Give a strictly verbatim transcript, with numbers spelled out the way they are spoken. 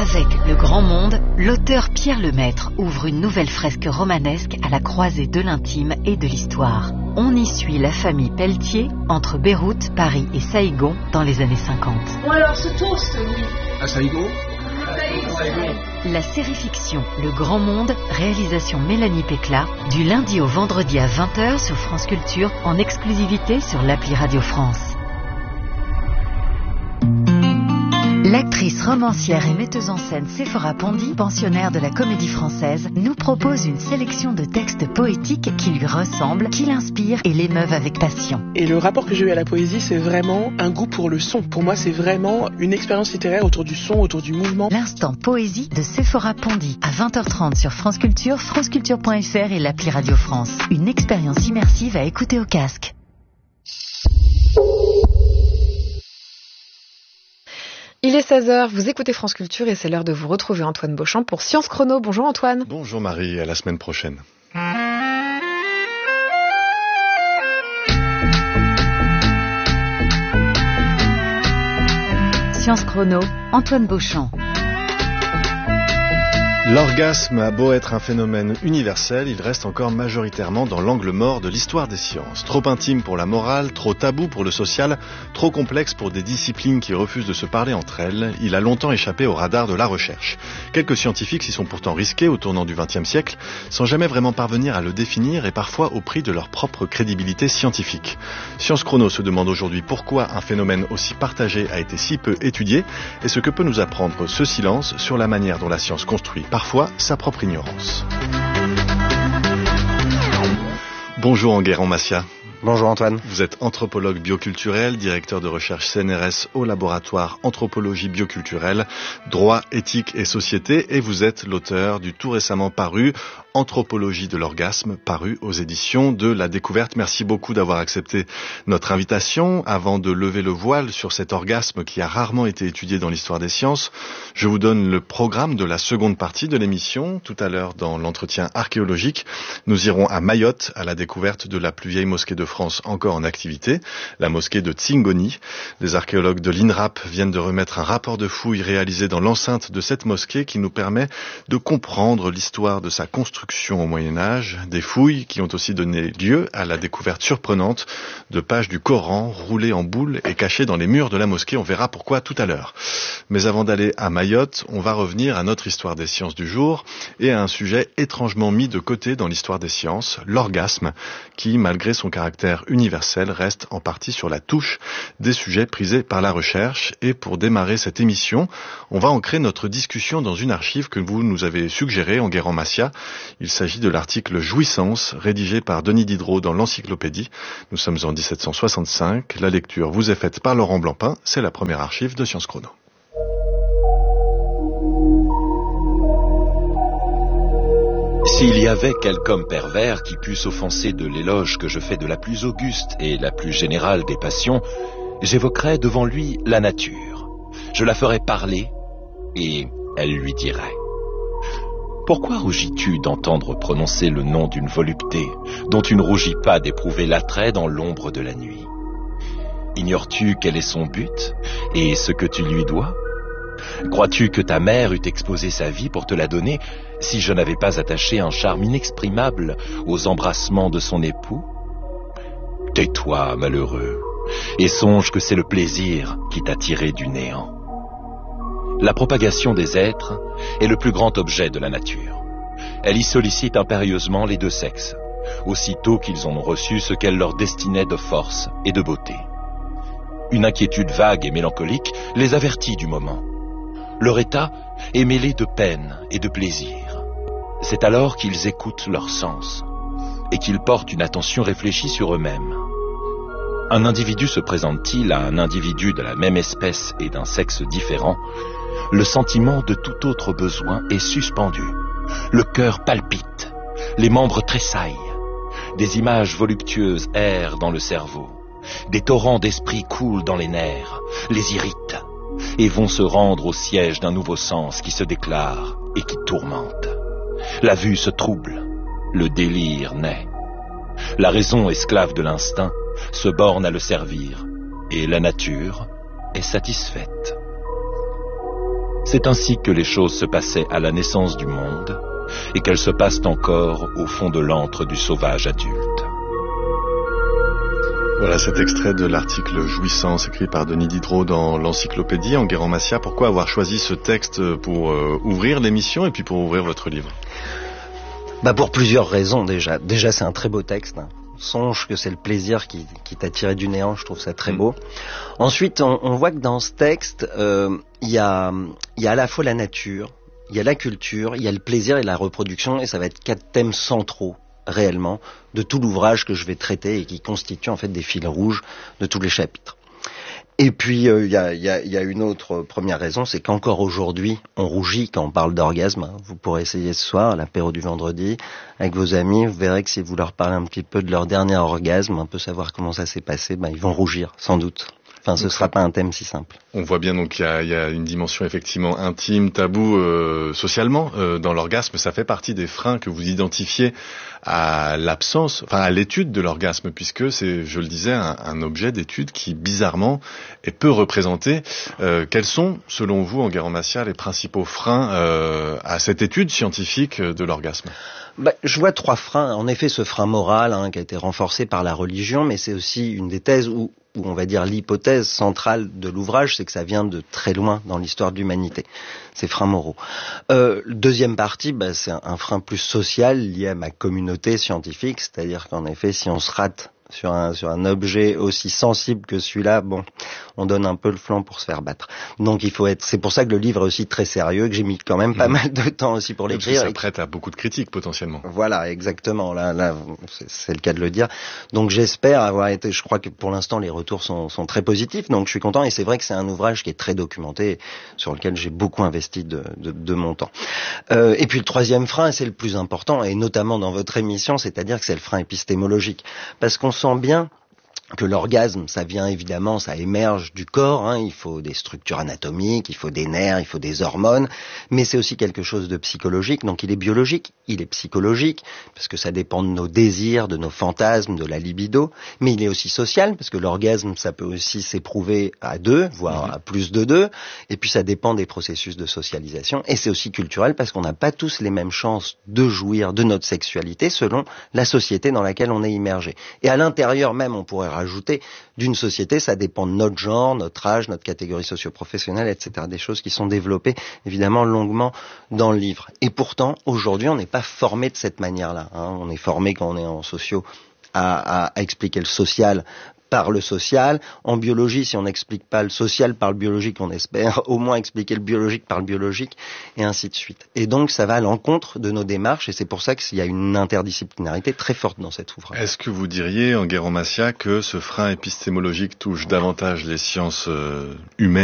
Avec Le Grand Monde, l'auteur Pierre Lemaître ouvre une nouvelle fresque romanesque à la croisée de l'intime et de l'histoire. On y suit la famille Pelletier entre Beyrouth, Paris et Saïgon dans les années cinquante. Bon alors, ce toast, oui. À Saïgon ? La série fiction Le Grand Monde, réalisation Mélanie Pécla, du lundi au vendredi à vingt heures sur France Culture, en exclusivité sur l'appli Radio France. L'actrice, romancière et metteuse en scène Séphora Pondy, pensionnaire de la Comédie Française, nous propose une sélection de textes poétiques qui lui ressemblent, qui l'inspirent et l'émeuvent avec passion. Et le rapport que j'ai eu à la poésie, c'est vraiment un goût pour le son. Pour moi, c'est vraiment une expérience littéraire autour du son, autour du mouvement. L'instant poésie de Séphora Pondy, à vingt heures trente sur France Culture, franceculture point f r et l'appli Radio France. Une expérience immersive à écouter au casque. Il est seize heures, vous écoutez France Culture et c'est l'heure de vous retrouver Antoine Beauchamp pour Science Chrono. Bonjour Antoine. Bonjour Marie, à la semaine prochaine. Science Chrono, Antoine Beauchamp. L'orgasme a beau être un phénomène universel, il reste encore majoritairement dans l'angle mort de l'histoire des sciences. Trop intime pour la morale, trop tabou pour le social, trop complexe pour des disciplines qui refusent de se parler entre elles, il a longtemps échappé au radar de la recherche. Quelques scientifiques s'y sont pourtant risqués au tournant du vingtième siècle, sans jamais vraiment parvenir à le définir et parfois au prix de leur propre crédibilité scientifique. Science Chrono se demande aujourd'hui pourquoi un phénomène aussi partagé a été si peu étudié et ce que peut nous apprendre ce silence sur la manière dont la science construit parfois sa propre ignorance. Bonjour Enguerrand Macia. Bonjour Antoine. Vous êtes anthropologue bioculturel, directeur de recherche C N R S au laboratoire Anthropologie bioculturelle, droit, éthique et société, et vous êtes l'auteur du tout récemment paru Anthropologie de l'orgasme, paru aux éditions de La Découverte. Merci beaucoup d'avoir accepté notre invitation. Avant de lever le voile sur cet orgasme qui a rarement été étudié dans l'histoire des sciences, je vous donne le programme de la seconde partie de l'émission. Tout à l'heure, dans l'entretien archéologique, nous irons à Mayotte, à la découverte de la plus vieille mosquée de France encore en activité, la mosquée de Tsingoni. Les archéologues de l'I N R A P viennent de remettre un rapport de fouilles réalisé dans l'enceinte de cette mosquée qui nous permet de comprendre l'histoire de sa construction au Moyen-Âge, des fouilles qui ont aussi donné lieu à la découverte surprenante de pages du Coran roulées en boule et cachées dans les murs de la mosquée. On verra pourquoi tout à l'heure. Mais avant d'aller à Mayotte, on va revenir à notre histoire des sciences du jour et à un sujet étrangement mis de côté dans l'histoire des sciences, l'orgasme, qui, malgré son caractère universel, reste en partie sur la touche des sujets prisés par la recherche. Et pour démarrer cette émission, on va ancrer notre discussion dans une archive que vous nous avez suggérée, Enguerrand Macia. Il s'agit de l'article Jouissance, rédigé par Denis Diderot dans l'Encyclopédie. Nous sommes en dix-sept cent soixante-cinq. La lecture vous est faite par Laurent Blancpain. C'est la première archive de Science Chrono. S'il y avait quelque homme pervers qui pût s'offenser de l'éloge que je fais de la plus auguste et la plus générale des passions, j'évoquerais devant lui la nature. Je la ferais parler et elle lui dirait: pourquoi rougis-tu d'entendre prononcer le nom d'une volupté dont tu ne rougis pas d'éprouver l'attrait dans l'ombre de la nuit? Ignores-tu quel est son but et ce que tu lui dois? Crois-tu que ta mère eût exposé sa vie pour te la donner si je n'avais pas attaché un charme inexprimable aux embrassements de son époux? Tais-toi, malheureux, et songe que c'est le plaisir qui t'a tiré du néant. La propagation des êtres est le plus grand objet de la nature. Elle y sollicite impérieusement les deux sexes, aussitôt qu'ils en ont reçu ce qu'elle leur destinait de force et de beauté. Une inquiétude vague et mélancolique les avertit du moment. Leur état est mêlé de peine et de plaisir. C'est alors qu'ils écoutent leurs sens et qu'ils portent une attention réfléchie sur eux-mêmes. Un individu se présente-t-il à un individu de la même espèce et d'un sexe différent, le sentiment de tout autre besoin est suspendu. Le cœur palpite, les membres tressaillent, des images voluptueuses errent dans le cerveau, des torrents d'esprit coulent dans les nerfs, les irritent, et vont se rendre au siège d'un nouveau sens qui se déclare et qui tourmente. La vue se trouble, le délire naît. La raison, esclave de l'instinct, se borne à le servir, et la nature est satisfaite. C'est ainsi que les choses se passaient à la naissance du monde et qu'elles se passent encore au fond de l'antre du sauvage adulte. Voilà cet extrait de l'article Jouissance écrit par Denis Diderot dans l'Encyclopédie. Enguerrand Macias, pourquoi avoir choisi ce texte pour euh, ouvrir l'émission et puis pour ouvrir votre livre? Bah pour plusieurs raisons déjà. Déjà c'est un très beau texte. Songe que c'est le plaisir qui, qui t'a tiré du néant, je trouve ça très beau. Mmh. Ensuite on, on voit que dans ce texte il euh, y, a, y a à la fois la nature, il y a la culture, il y a le plaisir et la reproduction, et ça va être quatre thèmes centraux réellement de tout l'ouvrage que je vais traiter et qui constitue en fait des fils rouges de tous les chapitres. Et puis il euh, y, a, y, a, y a une autre première raison, c'est qu'encore aujourd'hui on rougit quand on parle d'orgasme. Vous pourrez essayer ce soir à l'apéro du vendredi avec vos amis, vous verrez que si vous leur parlez un petit peu de leur dernier orgasme, un peu savoir comment ça s'est passé, ben, ils vont rougir sans doute. Enfin, ce ne sera pas un thème si simple. On voit bien donc qu'il y a, il y a une dimension effectivement intime, tabou euh, socialement euh, dans l'orgasme. Ça fait partie des freins que vous identifiez à l'absence, enfin à l'étude de l'orgasme, puisque c'est, je le disais, un, un objet d'étude qui bizarrement est peu représenté. Euh, quels sont, selon vous, Enguerrand Macias, les principaux freins euh, à cette étude scientifique de l'orgasme? Bah, je vois trois freins. En effet, ce frein moral hein, qui a été renforcé par la religion, mais c'est aussi une des thèses où où on va dire l'hypothèse centrale de l'ouvrage, c'est que ça vient de très loin dans l'histoire de l'humanité, ces freins moraux. Euh, deuxième partie, bah, c'est un, un frein plus social lié à ma communauté scientifique, c'est-à-dire qu'en effet, si on se rate sur un, sur un objet aussi sensible que celui-là, bon, on donne un peu le flanc pour se faire battre. Donc il faut être, c'est pour ça que le livre est aussi très sérieux, que j'ai mis quand même pas mmh. mal de temps aussi pour l'écrire. Ça prête à beaucoup de critiques potentiellement. Voilà, exactement. Là, là, c'est, c'est le cas de le dire. Donc j'espère avoir été, je crois que pour l'instant les retours sont, sont très positifs, donc je suis content. Et c'est vrai que c'est un ouvrage qui est très documenté, sur lequel j'ai beaucoup investi de, de, de mon temps. Euh, et puis le troisième frein, et c'est le plus important, et notamment dans votre émission, c'est-à-dire que c'est le frein épistémologique, parce qu'on sent bien que l'orgasme, ça vient évidemment, ça émerge du corps, hein, il faut des structures anatomiques, il faut des nerfs, il faut des hormones, mais c'est aussi quelque chose de psychologique, donc il est biologique, il est psychologique, parce que ça dépend de nos désirs, de nos fantasmes, de la libido, mais il est aussi social, parce que l'orgasme, ça peut aussi s'éprouver à deux, voire à plus de deux, et puis ça dépend des processus de socialisation, et c'est aussi culturel, parce qu'on n'a pas tous les mêmes chances de jouir de notre sexualité selon la société dans laquelle on est immergé. Et à l'intérieur même, on pourrait ajouter d'une société, ça dépend de notre genre, notre âge, notre catégorie socio-professionnelle, et cetera. Des choses qui sont développées évidemment longuement dans le livre. Et pourtant, aujourd'hui, on n'est pas formé de cette manière-là. Hein. On est formé quand on est en socio à, à, à expliquer le social par le social. En biologie, si on n'explique pas le social par le biologique, on espère au moins expliquer le biologique par le biologique, et ainsi de suite. Et donc, ça va à l'encontre de nos démarches, et c'est pour ça qu'il y a une interdisciplinarité très forte dans cet ouvrage. Est-ce que vous diriez, Enguerrand Macias, que ce frein épistémologique touche davantage les sciences euh, humaines